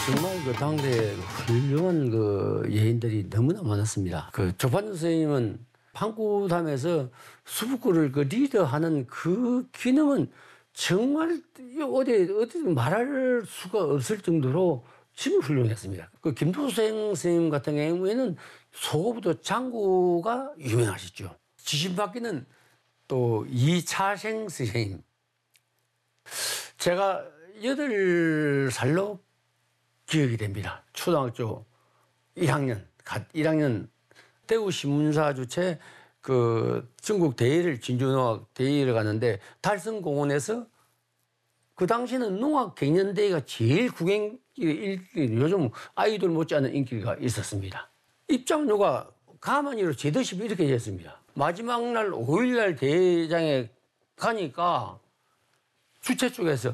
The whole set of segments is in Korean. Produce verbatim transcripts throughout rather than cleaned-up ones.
정말 그 당대에 훌륭한 그 예인들이 너무나 많았습니다. 그 조판도 선생님은 판구담에서 수북구를 그 리더하는 그 기능은 정말 어디 어디 말할 수가 없을 정도로 정말 훌륭했습니다. 그 김도생 선생님 같은 경우에는 소고부도 장구가 유명하시죠. 지신받기는 또 이차생 선생님. 제가 여덟 살로 기억이 됩니다. 초등학교 일 학년, 갓 일 학년 대구 신문사 주최 그 전국 대회를 진주농악 대회를 갔는데 달성공원에서 그 당시는 농악 갱년대회가 제일 구경 요즘 아이돌 못지않은 인기가 있었습니다. 입장료가 가만히로 제듯이 이렇게 됐습니다. 마지막 날 오 일날 대회장에 가니까 주최 쪽에서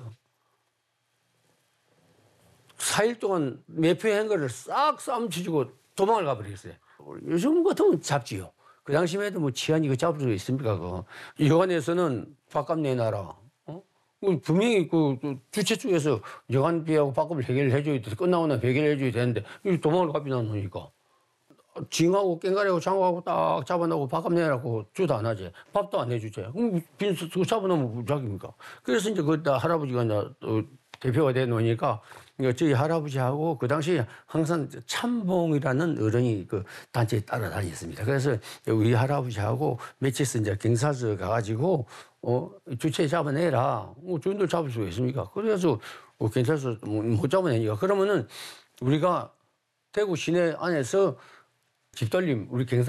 사 일 동안 매표한 거를 싹 쌈치주고 도망을 가버렸어요. 요즘 같으면 잡지요. 그 당시에도 뭐 치안이 그 잡을 수 있습니까? 그 여관에서는 밥값 내놔라. 어? 분명히 그 주최 쪽에서 여관비하고 밥값을 해결해 줘야 돼. 끝나고는 해결해 줘야 되는데 도망을 가비 나누니까. 징하고 깽가리하고 장구하고 딱 잡아놓고 밥값 내라고 주도 안 하지. 밥도 안 해주지. 그럼 빈수 잡아놓으면 무작입니까? 그래서 이제 그때 할아버지가 이제 대표가 돼 놓으니까 저희 할아버지하고 그 당시 항상 참봉이라는 어른이 그 단체에 따라다녔습니다. 그래서 우리 할아버지하고 며칠서 이제 경사서 가가지고 어 주체 잡아내라. 뭐 저희들 잡을 수가 있습니까? 그래서 뭐 경찰서 못 잡아내니까 그러면은 우리가 대구 시내 안에서 집돌림 우리 경사